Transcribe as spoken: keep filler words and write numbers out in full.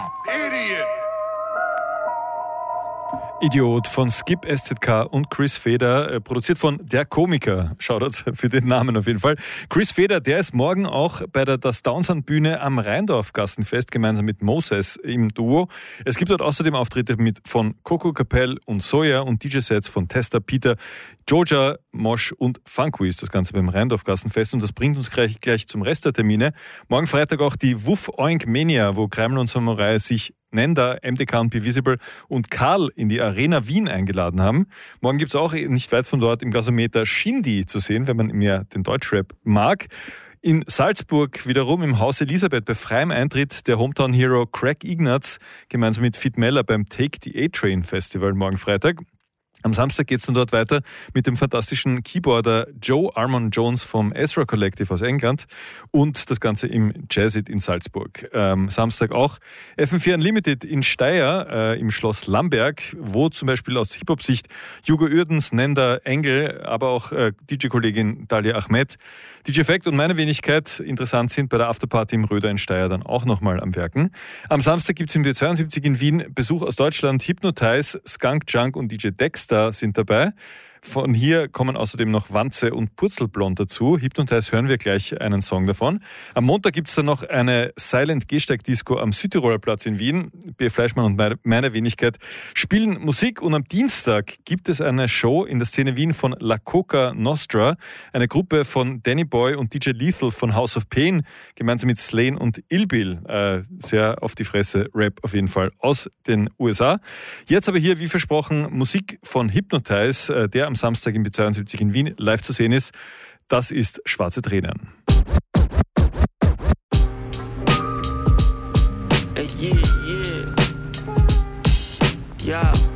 Idiot! Idiot von Skip S Z K und Chris Feder, äh, produziert von Der Komiker. Shoutouts für den Namen auf jeden Fall. Chris Feder, der ist morgen auch bei der Das Downsand Bühne am Rheindorf-Gassenfest gemeinsam mit Moses im Duo. Es gibt dort außerdem Auftritte mit von Coco Capel und Soja und D J-Sets von Testa, Peter, Joja, Mosch und Funkwiz. Das Ganze beim Rheindorf-Gassenfest. Und das bringt uns gleich, gleich zum Rest der Termine. Morgen Freitag auch die Wuff Oink Mania, wo Kreml und Samurai sich Nenda, M D K und Be Visible und Karl in die Arena Wien eingeladen haben. Morgen gibt es auch nicht weit von dort im Gasometer Shindy zu sehen, wenn man mehr den Deutschrap mag. In Salzburg wiederum im Haus Elisabeth bei freiem Eintritt der Hometown Hero Craig Ignatz gemeinsam mit Fit Meller beim Take the A-Train Festival morgen Freitag. Am Samstag geht es dann dort weiter mit dem fantastischen Keyboarder Joe Armon Jones vom Ezra Collective aus England und das Ganze im Jazzit in Salzburg. Ähm, Samstag auch F M vier Unlimited in Steyr äh, im Schloss Lamberg, wo zum Beispiel aus Hip-Hop-Sicht Hugo Uerdens, Nenda Engel, aber auch äh, D J-Kollegin Dalia Ahmed, D J Fact und meine Wenigkeit interessant sind bei der Afterparty im Röder in Steyr dann auch nochmal am Werken. Am Samstag gibt es im B zweiundsiebzig in Wien Besuch aus Deutschland. Hypnotize, Skunk Junk und D J Dexter sind dabei. Von hier kommen außerdem noch Wanze und Purzelblond dazu. Hypnotize hören wir gleich einen Song davon. Am Montag gibt es dann noch eine Silent Gehsteig-Disco am Südtiroler Platz in Wien. B. Fleischmann und meine Wenigkeit spielen Musik und am Dienstag gibt es eine Show in der Szene Wien von La Coca Nostra, eine Gruppe von Danny Boy und D J Lethal von House of Pain, gemeinsam mit Slane und Ill Bill. Äh, sehr auf die Fresse Rap auf jeden Fall aus den U S A. Jetzt aber hier, wie versprochen, Musik von Hypnotize, äh, der am Samstag im B zweiundsiebzig in Wien live zu sehen ist. Das ist Schwarze Tränen. Hey, yeah, yeah. Ja.